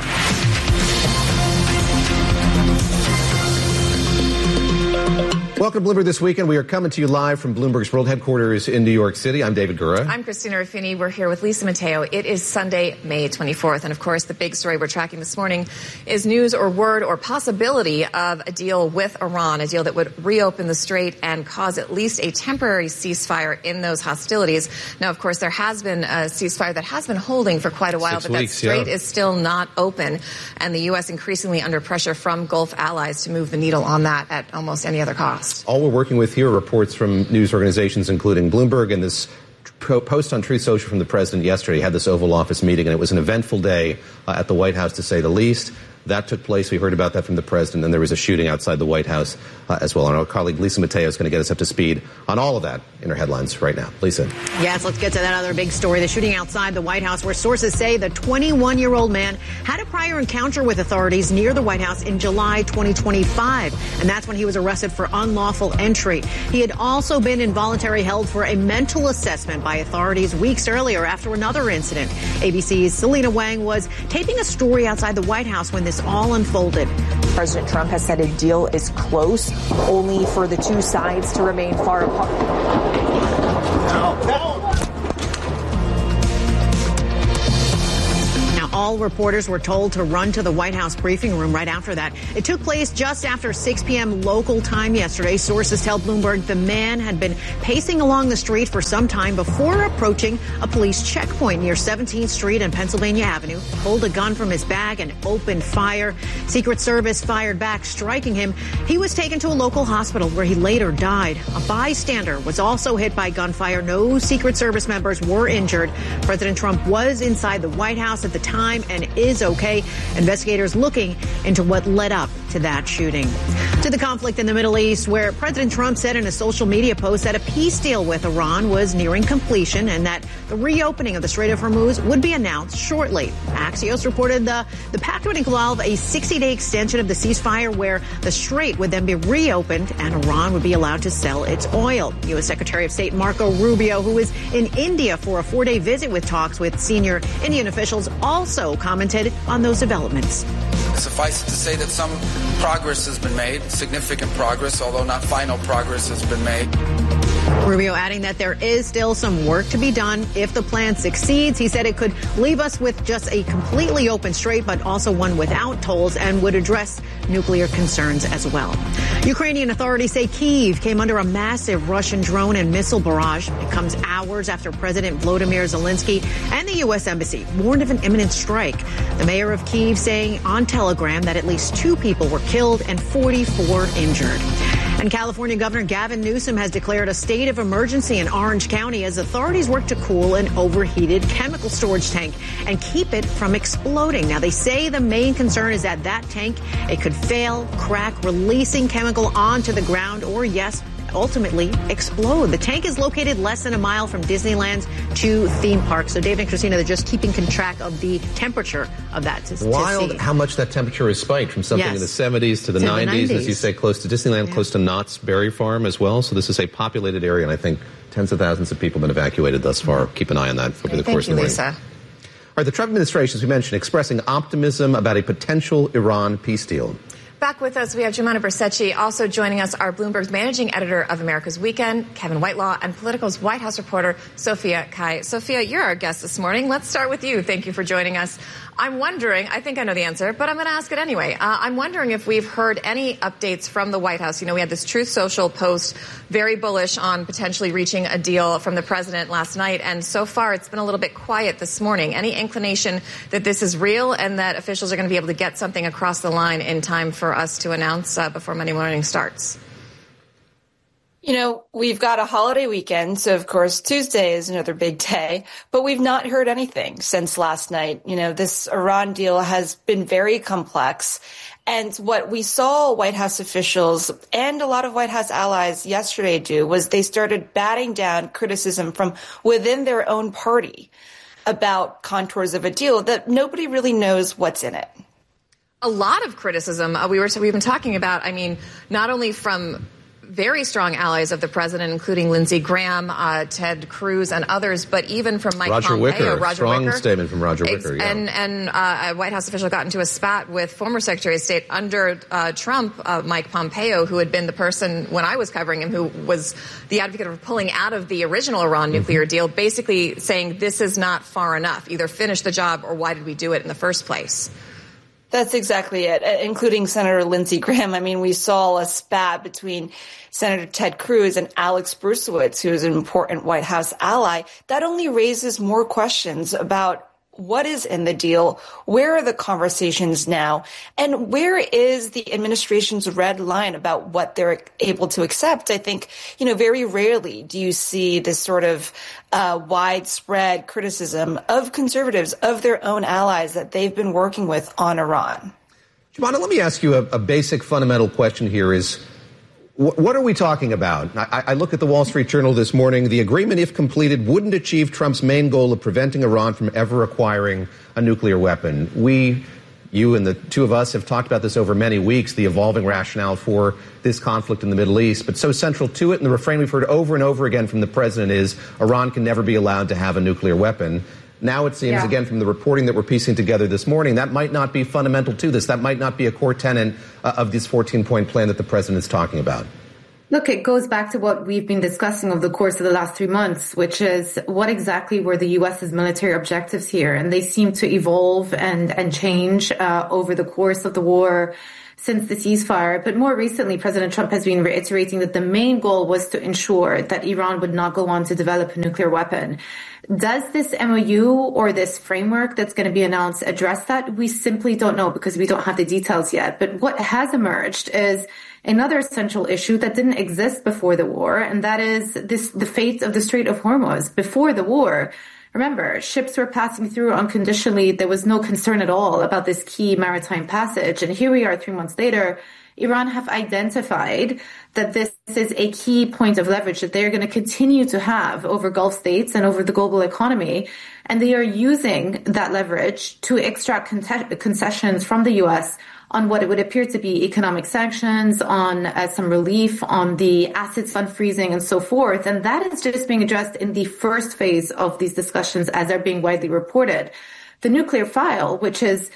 Welcome to Bloomberg This Weekend. We are coming to you live from Bloomberg's world headquarters in New York City. I'm David Gura. I'm Christina Ruffini. We're here with Lisa Mateo. It is Sunday, May 24th. And, of course, the big story we're tracking this morning is news or word or possibility of a deal with Iran, a deal that would reopen the strait and cause at least a temporary ceasefire in those hostilities. Now, of course, there has been a ceasefire that has been holding for quite a while, but that strait is still not open. And the U.S. increasingly under pressure from Gulf allies to move the needle on that at almost any other cost. All we're working with here are reports from news organizations, including Bloomberg, and this post on Truth Social from the president yesterday had this Oval Office meeting, and it was an eventful day at the White House, to say the least. That took place. We heard about that from the president, and there was a shooting outside the White House as well. And our colleague Lisa Mateo is going to get us up to speed on all of that in her headlines right now. Lisa. Yes, let's get to that other big story, the shooting outside the White House, where sources say the 21-year-old man had a prior encounter with authorities near the White House in July 2025. And that's when he was arrested for unlawful entry. He had also been involuntarily held for a mental assessment by authorities weeks earlier after another incident. ABC's Selena Wang was taping a story outside the White House when this this all unfolded. President Trump has said a deal is close, only for the two sides to remain far apart. All reporters were told to run to the White House briefing room right after that. It took place just after 6 p.m. local time yesterday. Sources tell Bloomberg the man had been pacing along the street for some time before approaching a police checkpoint near 17th Street and Pennsylvania Avenue, pulled a gun from his bag and opened fire. Secret Service fired back, striking him. He was taken to a local hospital where he later died. A bystander was also hit by gunfire. No Secret Service members were injured. President Trump was inside the White House at the time and is okay. Investigators looking into what led up to that shooting. To the conflict in the Middle East, where President Trump said in a social media post that a peace deal with Iran was nearing completion and that the reopening of the Strait of Hormuz would be announced shortly. Axios reported the pact would involve a 60-day extension of the ceasefire where the strait would then be reopened and Iran would be allowed to sell its oil. U.S. Secretary of State Marco Rubio, who is in India for a 4-day visit with talks with senior Indian officials, also commented on those developments. Suffice it to say that some progress has been made, significant progress, although not final progress has been made. Rubio adding that there is still some work to be done. If the plan succeeds, he said it could leave us with just a completely open strait, but also one without tolls, and would address nuclear concerns as well. Ukrainian authorities say Kyiv came under a massive Russian drone and missile barrage. It comes hours after President Volodymyr Zelensky and the U.S. Embassy warned of an imminent strike. The mayor of Kyiv saying on Telegram that at least 2 people were killed and 44 injured. And California Governor Gavin Newsom has declared a state of emergency in Orange County as authorities work to cool an overheated chemical storage tank and keep it from exploding. Now, they say the main concern is that tank, it could fail, crack, releasing chemical onto the ground, or yes, ultimately explode. The tank is located less than a mile from Disneyland's 2 theme parks. So Dave and Christina, they're just keeping track of the temperature of that. Wild how much that temperature has spiked from something in the 70s to the 90s, as you say, close to Disneyland, close to Knott's Berry Farm as well. So this is a populated area, and I think tens of thousands of people have been evacuated thus far. Keep an eye on that over the course of the morning. Lisa. All right, the Trump administration, as we mentioned, expressing optimism about a potential Iran peace deal. Back with us, we have Joumanna Bercetche. Also joining us are Bloomberg's managing editor of America's Weekend, Kevin Whitelaw, and Politico's White House reporter, Sophia Kai. Sophia, you're our guest this morning. Let's start with you. Thank you for joining us. I'm wondering, I think I know the answer, but I'm going to ask it anyway. I'm wondering if we've heard any updates from the White House. You know, we had this Truth Social post, very bullish on potentially reaching a deal from the president last night, and so far it's been a little bit quiet this morning. Any inclination that this is real and that officials are going to be able to get something across the line in time for us to announce before Monday morning starts? You know, we've got a holiday weekend, so of course Tuesday is another big day, but we've not heard anything since last night. You know, this Iran deal has been very complex. And what we saw White House officials and a lot of White House allies yesterday do was they started batting down criticism from within their own party about contours of a deal that nobody really knows what's in it. A lot of criticism we've been talking about, I mean, not only from very strong allies of the president, including Lindsey Graham, Ted Cruz, and others, but even from Mike Pompeo. Strong statement from Roger Wicker. Yeah. And a White House official got into a spat with former Secretary of State under Trump, Mike Pompeo, who had been the person, when I was covering him, who was the advocate of pulling out of the original Iran nuclear deal, basically saying this is not far enough. Either finish the job or why did we do it in the first place? That's exactly it, including Senator Lindsey Graham. I mean, we saw a spat between Senator Ted Cruz and Alex Bruesewitz, who is an important White House ally. That only raises more questions about what is in the deal, where are the conversations now, and where is the administration's red line about what they're able to accept? I think, you know, very rarely do you see this sort of widespread criticism of conservatives, of their own allies that they've been working with on Iran. Joumanna, let me ask you a basic fundamental question here is, what are we talking about? I look at the Wall Street Journal this morning. The agreement, if completed, wouldn't achieve Trump's main goal of preventing Iran from ever acquiring a nuclear weapon. You and the two of us have talked about this over many weeks, the evolving rationale for this conflict in the Middle East. But so central to it, and the refrain we've heard over and over again from the president is Iran can never be allowed to have a nuclear weapon. Now it seems, again, from the reporting that we're piecing together this morning, that might not be fundamental to this. That might not be a core tenet of this 14-point plan that the president is talking about. Look, it goes back to what we've been discussing over the course of the last 3 months, which is what exactly were the U.S.'s military objectives here? And they seem to evolve and change over the course of the war since the ceasefire. But more recently, President Trump has been reiterating that the main goal was to ensure that Iran would not go on to develop a nuclear weapon. Does this MOU or this framework that's going to be announced address that? We simply don't know because we don't have the details yet. But what has emerged is another central issue that didn't exist before the war, and that is the fate of the Strait of Hormuz. Before the war, remember, ships were passing through unconditionally. There was no concern at all about this key maritime passage. And here we are 3 months later. Iran have identified that this is a key point of leverage that they're going to continue to have over Gulf states and over the global economy. And they are using that leverage to extract concessions from the U.S. on what it would appear to be economic sanctions, on some relief on the assets unfreezing and so forth. And that is just being addressed in the first phase of these discussions as they're being widely reported. The nuclear file, which is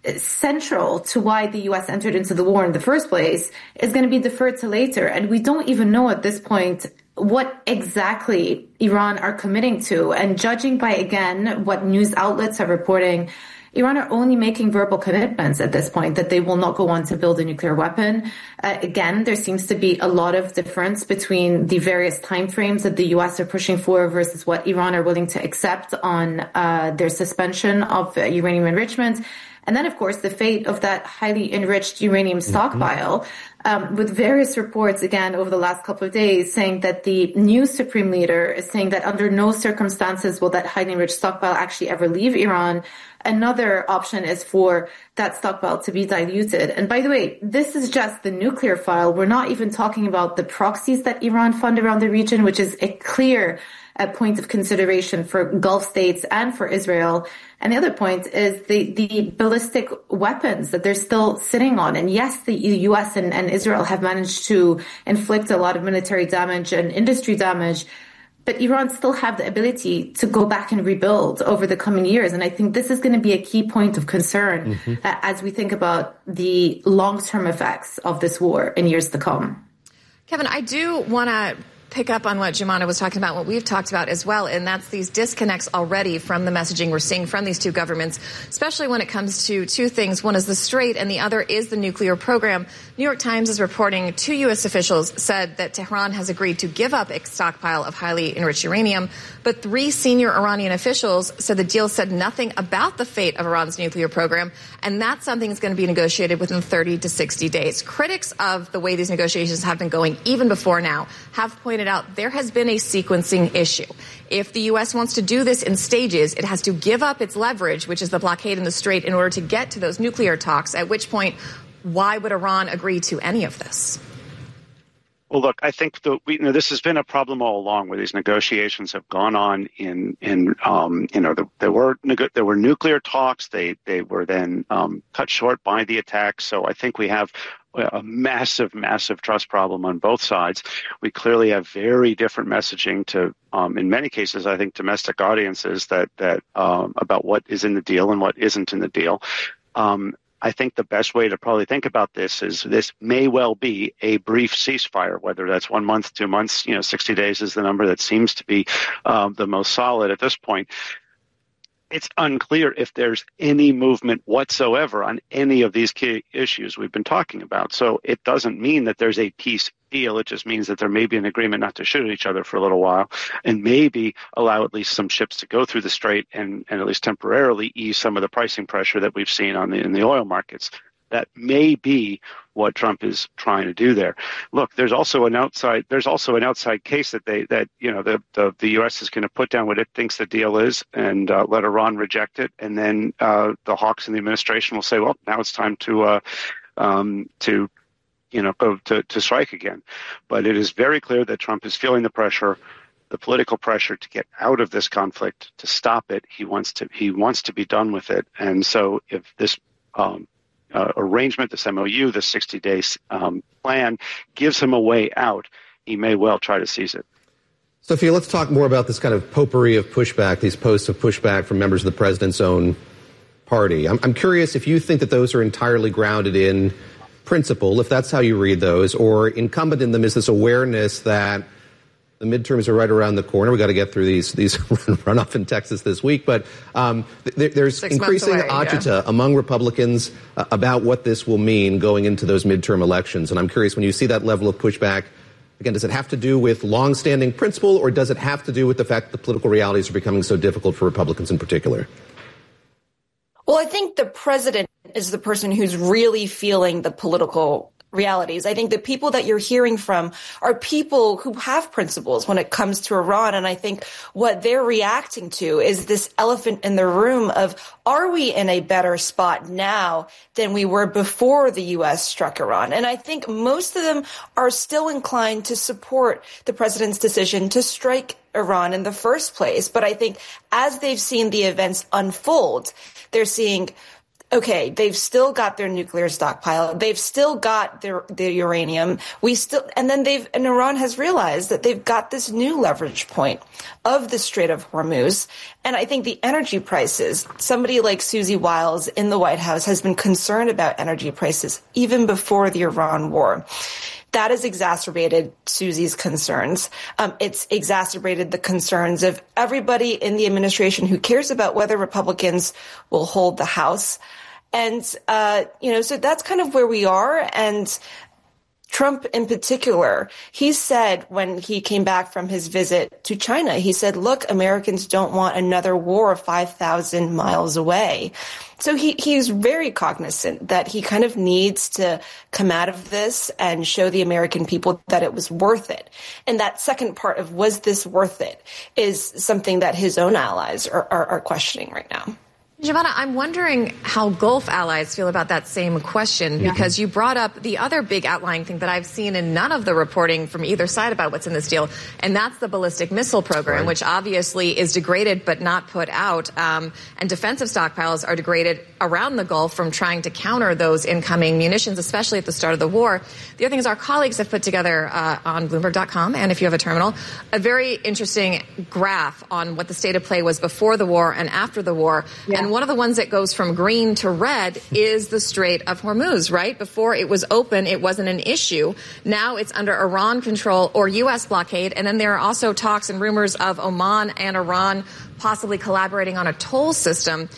central to why the U.S. entered into the war in the first place, is going to be deferred to later. And we don't even know at this point what exactly Iran are committing to. And judging by, again, what news outlets are reporting, Iran are only making verbal commitments at this point that they will not go on to build a nuclear weapon. Again, there seems to be a lot of difference between the various timeframes that the U.S. are pushing for versus what Iran are willing to accept on their suspension of uranium enrichment. And then, of course, the fate of that highly enriched uranium stockpile, with various reports, again, over the last couple of days, saying that the new supreme leader is saying that under no circumstances will that highly enriched stockpile actually ever leave Iran. Another option is for that stockpile to be diluted. And by the way, this is just the nuclear file. We're not even talking about the proxies that Iran fund around the region, which is a clear point of consideration for Gulf states and for Israel. And the other point is the ballistic weapons that they're still sitting on. And yes, the U.S. and Israel have managed to inflict a lot of military damage and industry damage, but Iran still have the ability to go back and rebuild over the coming years. And I think this is going to be a key point of concern as we think about the long-term effects of this war in years to come. Kevin, I do want to pick up on what Jumana was talking about, what we've talked about as well, and that's these disconnects already from the messaging we're seeing from these two governments, especially when it comes to two things. One is the Strait, and the other is the nuclear program. New York Times is reporting 2 U.S. officials said that Tehran has agreed to give up a stockpile of highly enriched uranium, but 3 senior Iranian officials said the deal said nothing about the fate of Iran's nuclear program, and that's something that's going to be negotiated within 30 to 60 days. Critics of the way these negotiations have been going, even before now, have pointed out there has been a sequencing issue. If the U.S. wants to do this in stages, it has to give up its leverage, which is the blockade in the Strait, in order to get to those nuclear talks, at which point, why would Iran agree to any of this? Well, look, I think this has been a problem all along, where these negotiations have gone on there were nuclear talks. They were then cut short by the attacks. So I think we have a massive trust problem on both sides. We clearly have very different messaging to, in many cases, I think, domestic audiences that about what is in the deal and what isn't in the deal. I think the best way to probably think about this is this may well be a brief ceasefire, whether that's 1 month, 2 months, 60 days is the number that seems to be the most solid at this point. It's unclear if there's any movement whatsoever on any of these key issues we've been talking about. So it doesn't mean that there's a peace deal. It just means that there may be an agreement not to shoot at each other for a little while, and maybe allow at least some ships to go through the Strait and at least temporarily ease some of the pricing pressure that we've seen in the oil markets. That may be what Trump is trying to do there. Look, there's also an outside case that the U.S. is going to put down what it thinks the deal is and let Iran reject it, and then the hawks in the administration will say, well, now it's time to strike again. But it is very clear that Trump is feeling the pressure, the political pressure to get out of this conflict, to stop it. He wants to be done with it, and so if this arrangement, this MOU, this 60-day plan gives him a way out, he may well try to seize it. Sophia, let's talk more about this kind of potpourri of pushback, these posts of pushback from members of the president's own party. I'm curious if you think that those are entirely grounded in principle, if that's how you read those, or incumbent in them is this awareness that the midterms are right around the corner. We got to get through these runoff in Texas this week, but there's increasing agita among Republicans about what this will mean going into those midterm elections. And I'm curious, when you see that level of pushback, again, does it have to do with longstanding principle, or does it have to do with the fact that the political realities are becoming so difficult for Republicans in particular? Well, I think the president is the person who's really feeling the political realities. I think the people that you're hearing from are people who have principles when it comes to Iran. And I think what they're reacting to is this elephant in the room of, are we in a better spot now than we were before the U.S. struck Iran? And I think most of them are still inclined to support the president's decision to strike Iran in the first place. But I think as they've seen the events unfold, they're seeing, okay, they've still got their nuclear stockpile. They've still got their uranium. And Iran has realized that they've got this new leverage point of the Strait of Hormuz. And I think the energy prices, somebody like Susie Wiles in the White House has been concerned about energy prices even before the Iran war. That has exacerbated Susie's concerns. It's exacerbated the concerns of everybody in the administration who cares about whether Republicans will hold the House. And, so that's kind of where we are. And Trump in particular, he said when he came back from his visit to China, he said, look, Americans don't want another war 5,000 miles away. So he's very cognizant that he kind of needs to come out of this and show the American people that it was worth it. And that second part of, was this worth it, is something that his own allies are questioning right now. Giovanna, I'm wondering how Gulf allies feel about that same question, because you brought up the other big outlying thing that I've seen in none of the reporting from either side about what's in this deal, and that's the ballistic missile program, which obviously is degraded but not put out. And defensive stockpiles are degraded around the Gulf from trying to counter those incoming munitions, especially at the start of the war. The other thing is our colleagues have put together on Bloomberg.com, and if you have a terminal, a very interesting graph on what the state of play was before the war and after the war. And one of the ones that goes from green to red is the Strait of Hormuz, right? Before it was open, it wasn't an issue. Now it's under Iran control or U.S. blockade. And then there are also talks and rumors of Oman and Iran possibly collaborating on a toll system.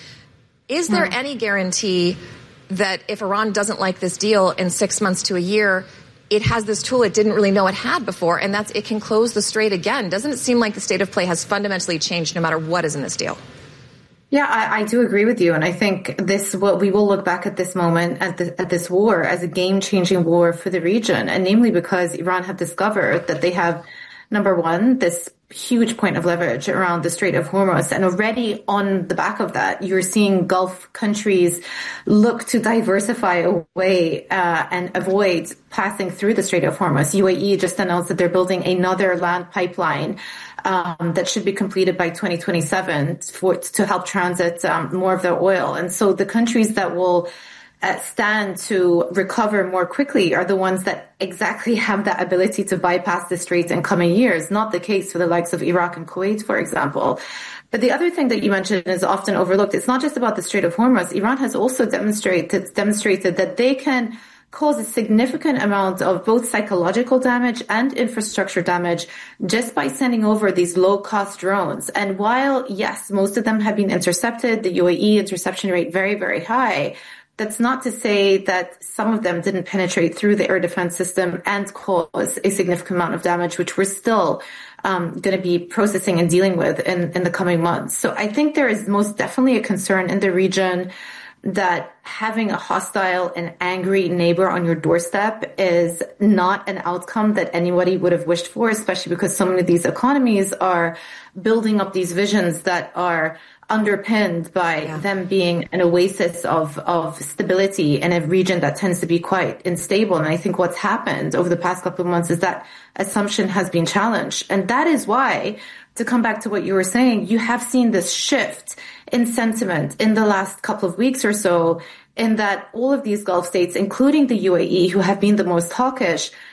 Is there any guarantee that if Iran doesn't like this deal in 6 months to a year, it has this tool it didn't really know it had before, and that's it can close the strait again? Doesn't it seem like the state of play has fundamentally changed no matter what is in this deal? Yeah, I do agree with you. And I think we will look back at this moment, at this war as a game-changing war for the region. And namely because Iran have discovered that they have, number one, this huge point of leverage around the Strait of Hormuz. And already on the back of that, you're seeing Gulf countries look to diversify away and avoid passing through the Strait of Hormuz. UAE just announced that they're building another land pipeline that should be completed by 2027 to help transit more of their oil. And so the countries that will stand to recover more quickly are the ones that exactly have that ability to bypass the straits in coming years, not the case for the likes of Iraq and Kuwait, for example. But the other thing that you mentioned is often overlooked. It's not just about the Strait of Hormuz. Iran has also demonstrated that they can cause a significant amount of both psychological damage and infrastructure damage just by sending over these low-cost drones. And while, yes, most of them have been intercepted, the UAE interception rate very, very high, that's not to say that some of them didn't penetrate through the air defense system and cause a significant amount of damage, which we're still going to be processing and dealing with in the coming months. So I think there is most definitely a concern in the region that having a hostile and angry neighbor on your doorstep is not an outcome that anybody would have wished for, especially because so many of these economies are building up these visions that are underpinned by them being an oasis of stability in a region that tends to be quite unstable. And I think what's happened over the past couple of months is that assumption has been challenged. And that is why, to come back to what you were saying, you have seen this shift in sentiment in the last couple of weeks or so, in that all of these Gulf states, including the UAE, who have been the most hawkish,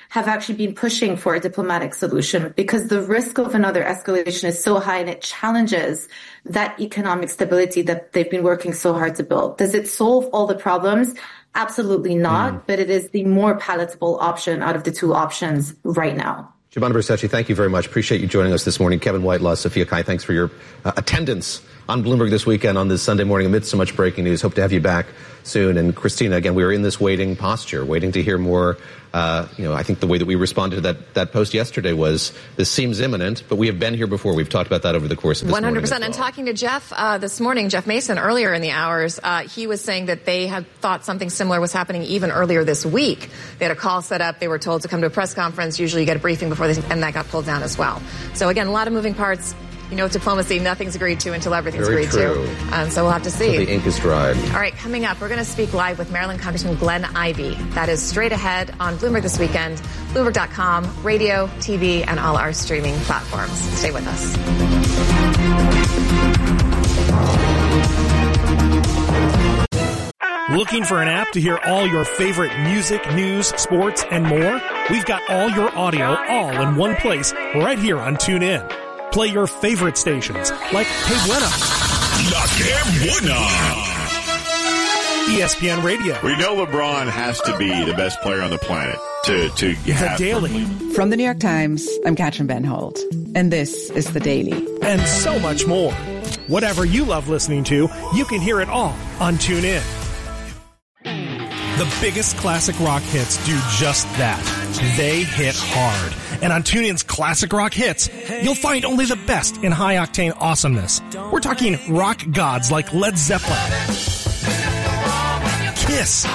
have actually been pushing for a diplomatic solution because the risk of another escalation is so high and it challenges that economic stability that they've been working so hard to build. Does it solve all the problems? Absolutely not, but it is the more palatable option out of the two options right now. Shibana Bercetche, thank you very much. Appreciate you joining us this morning. Kevin Whitelaw, Sophia Kai, thanks for your attendance on Bloomberg this weekend on this Sunday morning amidst so much breaking news. Hope to have you back soon. And Christina, again, we are in this waiting posture, waiting to hear more. I think the way that we responded to that post yesterday was this seems imminent, but we have been here before. We've talked about that over the course of this 100%. And talking to Jeff this morning, Jeff Mason, earlier in the hours, he was saying that they had thought something similar was happening even earlier this week. They had a call set up. They were told to come to a press conference. Usually you get a briefing before this, and that got pulled down as well. So again, a lot of moving parts. You know, with diplomacy, nothing's agreed to until everything's agreed to. So we'll have to see. So the ink is dried. All right, coming up, we're going to speak live with Maryland Congressman Glenn Ivey. That is straight ahead on Bloomberg this weekend, Bloomberg.com, radio, TV, and all our streaming platforms. Stay with us. Looking for an app to hear all your favorite music, news, sports, and more? We've got all your audio all in one place right here on TuneIn. Play your favorite stations like Que Buena, La Que Buena, ESPN Radio. We know LeBron has to be the best player on the planet to have The Daily. From the New York Times, I'm Katrin Ben Holt, and this is The Daily. And so much more. Whatever you love listening to, you can hear it all on TuneIn. The biggest classic rock hits do just that. They hit hard. And on TuneIn's Classic Rock Hits, you'll find only the best in high-octane awesomeness. We're talking rock gods like Led Zeppelin, Kiss,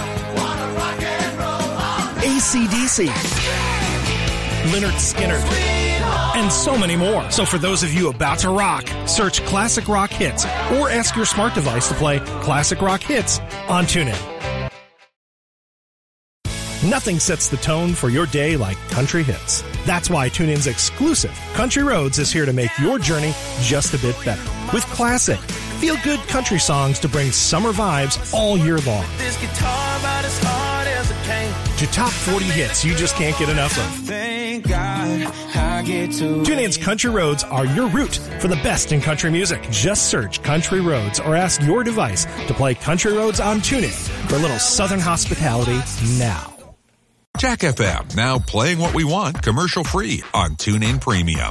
AC/DC, Lynyrd Skynyrd, and so many more. So for those of you about to rock, search Classic Rock Hits or ask your smart device to play Classic Rock Hits on TuneIn. Nothing sets the tone for your day like country hits. That's why TuneIn's exclusive Country Roads is here to make your journey just a bit better. With classic, feel-good country songs to bring summer vibes all year long. To top 40 hits you just can't get enough of. TuneIn's Country Roads are your route for the best in country music. Just search Country Roads or ask your device to play Country Roads on TuneIn for a little southern hospitality now. Jack FM, now playing what we want commercial-free on TuneIn Premium.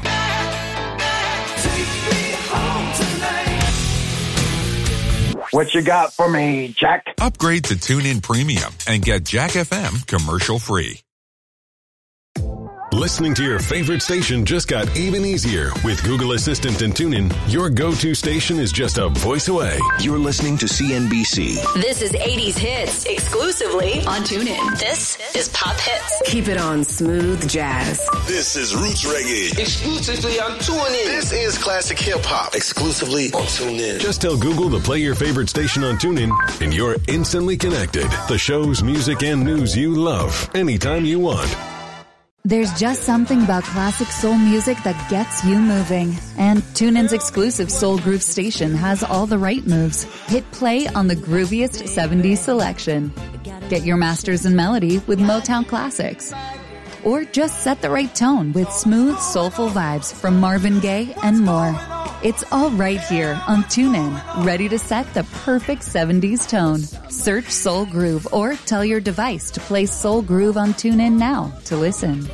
What you got for me, Jack? Upgrade to TuneIn Premium and get Jack FM commercial-free. Listening to your favorite station just got even easier. With Google Assistant and TuneIn, your go-to station is just a voice away. You're listening to CNBC. This is 80s Hits, exclusively on TuneIn. This is Pop Hits. Keep it on Smooth Jazz. This is Roots Reggae, exclusively on TuneIn. This is Classic Hip Hop, exclusively on TuneIn. Just tell Google to play your favorite station on TuneIn, and you're instantly connected. The shows, music, and news you love, anytime you want. There's just something about classic soul music that gets you moving. And TuneIn's exclusive Soul Groove station has all the right moves. Hit play on the grooviest 70s selection. Get your masters in melody with Motown classics. Or just set the right tone with smooth, soulful vibes from Marvin Gaye and more. It's all right here on TuneIn, ready to set the perfect 70s tone. Search Soul Groove or tell your device to play Soul Groove on TuneIn now to listen.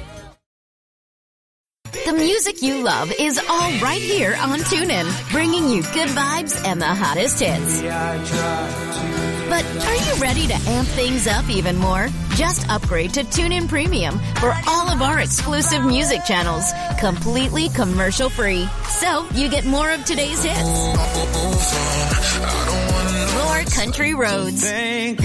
The music you love is all right here on TuneIn, bringing you good vibes and the hottest hits. But are you ready to amp things up even more? Just upgrade to TuneIn Premium for all of our exclusive music channels, completely commercial-free. So you get more of today's hits, more country roads, and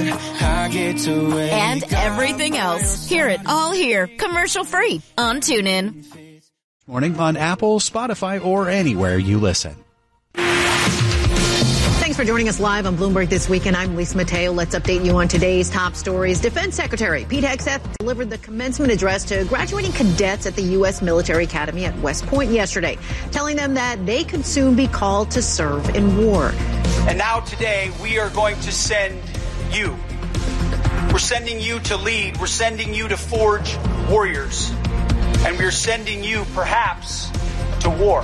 everything else. Hear it all here, commercial-free on TuneIn. Morning on Apple, Spotify, or anywhere you listen. Thanks for joining us live on Bloomberg This Weekend. I'm Lisa Mateo. Let's update you on today's top stories. Defense Secretary Pete Hegseth delivered the commencement address to graduating cadets at the U.S. Military Academy at West Point yesterday, telling them that they could soon be called to serve in war. And now today we are going to send you We're sending you to lead. We're sending you to forge warriors. And we're sending you, perhaps, to war.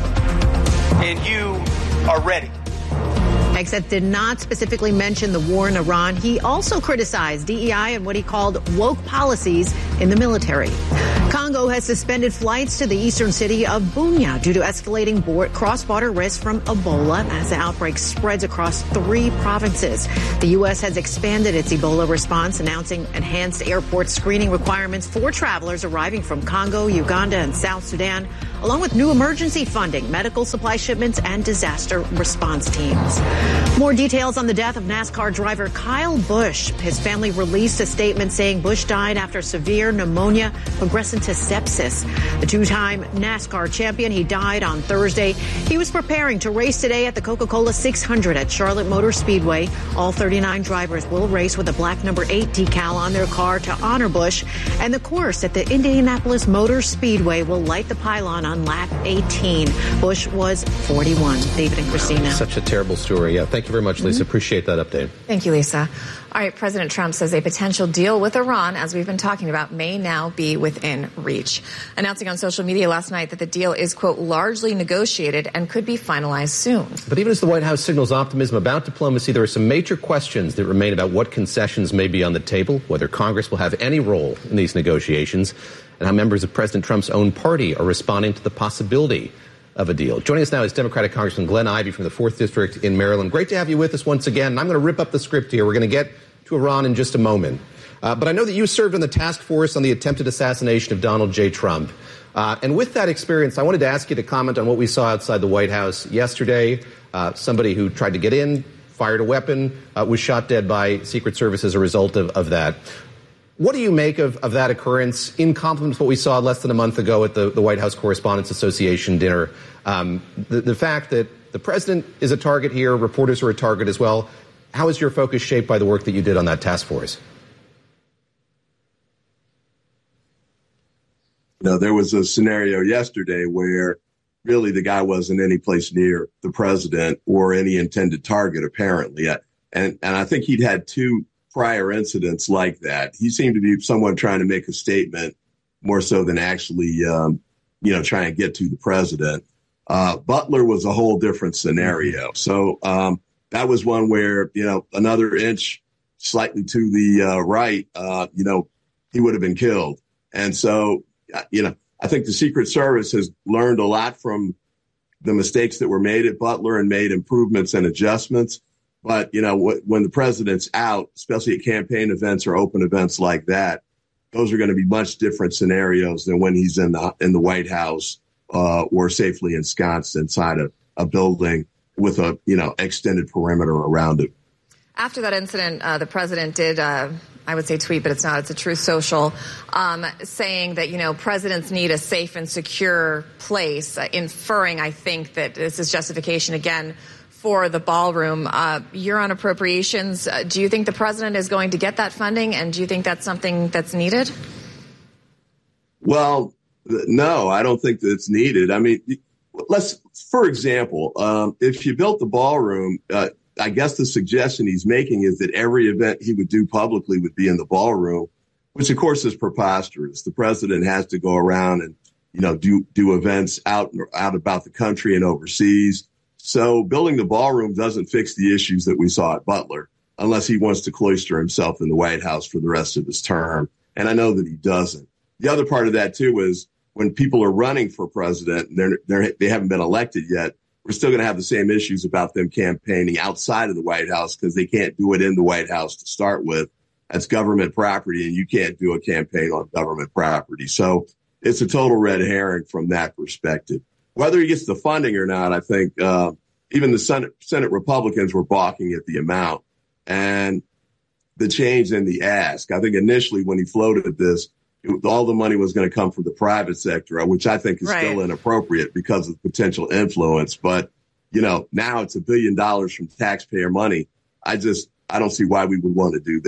And you are ready. Hegseth did not specifically mention the war in Iran. He also criticized DEI and what he called woke policies in the military. Congo has suspended flights to the eastern city of Bunia due to escalating cross-border risks from Ebola as the outbreak spreads across 3 provinces. The U.S. has expanded its Ebola response, announcing enhanced airport screening requirements for travelers arriving from Congo, Uganda, and South Sudan, along with new emergency funding, medical supply shipments, and disaster response teams. More details on the death of NASCAR driver Kyle Busch. His family released a statement saying Busch died after severe pneumonia progressing to sepsis. The 2-time NASCAR champion, he died on Thursday. He was preparing to race today at the Coca-Cola 600 at Charlotte Motor Speedway. All 39 drivers will race with a black number 8 decal on their car to honor Busch. And the course at the Indianapolis Motor Speedway will light the pylon on lap 18. Busch was 41. David and Christina. Such a terrible story. Yeah, thank you very much, Lisa. Appreciate that update. Thank you, Lisa. All right, President Trump says a potential deal with Iran, as we've been talking about, may now be within reach. Announcing on social media last night that the deal is, quote, largely negotiated and could be finalized soon. But even as the White House signals optimism about diplomacy, there are some major questions that remain about what concessions may be on the table, whether Congress will have any role in these negotiations, and how members of President Trump's own party are responding to the possibility of a deal. Joining us now is Democratic Congressman Glenn Ivey from the 4th District in Maryland. Great to have you with us once again. And I'm going to rip up the script here. We're going to get to Iran in just a moment. But I know that you served on the task force on the attempted assassination of Donald J. Trump. And with that experience, I wanted to ask you to comment on what we saw outside the White House yesterday. Somebody who tried to get in, fired a weapon, was shot dead by Secret Service as a result of that. What do you make of that occurrence in complement to what we saw less than a month ago at the White House Correspondents Association dinner? The fact that the president is a target here, reporters are a target as well. How is your focus shaped by the work that you did on that task force? There was a scenario yesterday where really the guy wasn't any place near the president or any intended target, apparently. And I think he'd had 2 prior incidents like that. He seemed to be someone trying to make a statement more so than actually, trying to get to the president. Butler was a whole different scenario. So that was one where, another inch slightly to the right, he would have been killed. And so, I think the Secret Service has learned a lot from the mistakes that were made at Butler and made improvements and adjustments. But, when the president's out, especially at campaign events or open events like that, those are going to be much different scenarios than when he's in the White House or safely ensconced inside a building with a, extended perimeter around it. After that incident, the president did, I would say tweet, but it's not. It's a Truth Social, saying that, presidents need a safe and secure place, inferring, I think, that this is justification, again, for the ballroom. You're on appropriations. Do you think the president is going to get that funding? And do you think that's something that's needed? Well, no, I don't think that it's needed. I mean, for example, if you built the ballroom, I guess the suggestion he's making is that every event he would do publicly would be in the ballroom, which of course is preposterous. The president has to go around and, do events out about the country and overseas. So building the ballroom doesn't fix the issues that we saw at Butler unless he wants to cloister himself in the White House for the rest of his term. And I know that he doesn't. The other part of that, too, is when people are running for president and they haven't been elected yet, we're still going to have the same issues about them campaigning outside of the White House because they can't do it in the White House to start with. That's government property, and you can't do a campaign on government property. So it's a total red herring from that perspective. Whether he gets the funding or not, I think even the Senate Republicans were balking at the amount and the change in the ask. I think initially when he floated this, all the money was going to come from the private sector, which I think is still inappropriate because of potential influence. But, now it's $1 billion from taxpayer money. I don't see why we would want to do that.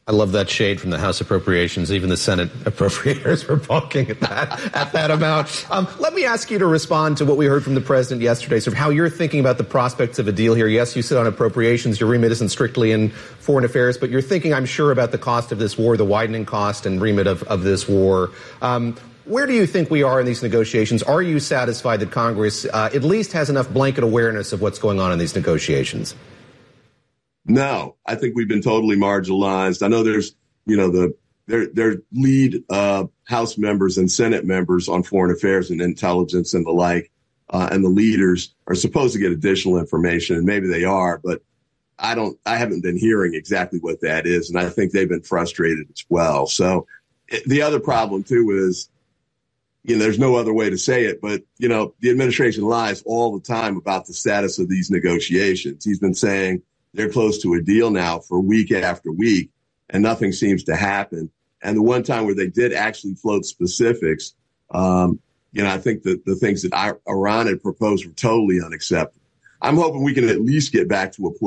I love that shade from the House Appropriations. Even the Senate appropriators were balking at that amount. Let me ask you to respond to what we heard from the president yesterday, sort of how you're thinking about the prospects of a deal here. Yes, you sit on appropriations. Your remit isn't strictly in foreign affairs, but you're thinking, I'm sure, about the cost of this war, the widening cost and remit of this war. Where do you think we are in these negotiations? Are you satisfied that Congress at least has enough blanket awareness of what's going on in these negotiations? No, I think we've been totally marginalized. I know there's, their lead House members and Senate members on foreign affairs and intelligence and the like, and the leaders are supposed to get additional information, and maybe they are, but I haven't been hearing exactly what that is, and I think they've been frustrated as well. So the other problem too is, there's no other way to say it, but the administration lies all the time about the status of these negotiations. He's been saying they're close to a deal now for week after week, and nothing seems to happen. And the one time where they did actually float specifics, I think that the things that Iran had proposed were totally unacceptable. I'm hoping we can at least get back to a place